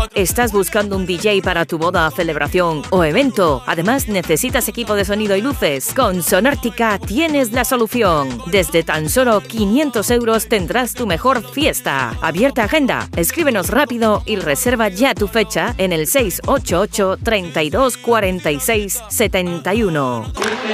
¿Estás buscando un DJ para tu boda, celebración o evento? Además, ¿necesitas equipo de sonido y luces? Con Sonártica tienes la solución. Desde tan solo 500 € tendrás tu mejor fiesta. Abierta agenda. Escríbenos rápido y reserva ya tu fecha en el 688 32 46 71.